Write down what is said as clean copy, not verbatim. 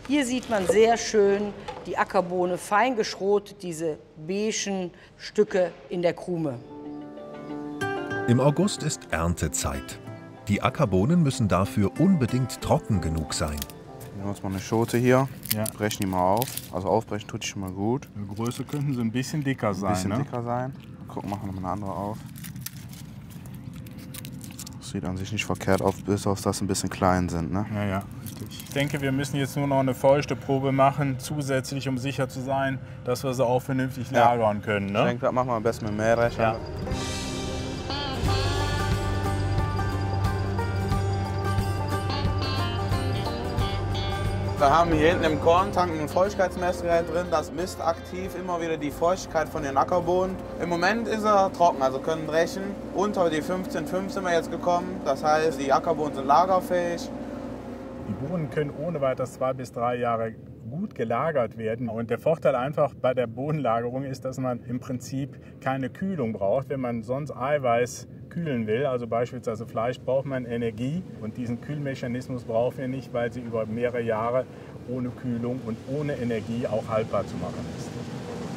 Hier sieht man sehr schön die Ackerbohne fein geschrotet, diese beigen Stücke in der Krume. Im August ist Erntezeit. Die Ackerbohnen müssen dafür unbedingt trocken genug sein. Wir nehmen uns mal eine Schote hier, Ja. brechen die mal auf. Also aufbrechen tut die schon mal gut. In der Größe könnten sie ein bisschen dicker sein. Ein bisschen ne? dicker sein. Gucken, machen wir noch mal eine andere auf. Sieht an sich nicht verkehrt auf, bis auf das ein bisschen klein sind. Ne? Ja, ja, richtig. Ich denke, wir müssen jetzt nur noch eine feuchte Probe machen, zusätzlich, um sicher zu sein, dass wir sie auch vernünftig lagern können. Ich Ne? denke, das machen wir am besten mit dem Mähdrescher. Ja. Wir haben hier hinten im Korntank ein Feuchtigkeitsmessgerät drin, das misst aktiv immer wieder die Feuchtigkeit von den Ackerbohnen. Im Moment ist er trocken, also können brechen. Unter die 15,5 sind wir jetzt gekommen, das heißt, die Ackerbohnen sind lagerfähig. Die Bohnen können ohne weiteres 2 bis 3 Jahre gut gelagert werden. Und der Vorteil einfach bei der Bodenlagerung ist, dass man im Prinzip keine Kühlung braucht. Wenn man sonst Eiweiß kühlen will, also beispielsweise Fleisch, braucht man Energie. Und diesen Kühlmechanismus brauchen wir nicht, weil sie über mehrere Jahre ohne Kühlung und ohne Energie auch haltbar zu machen ist.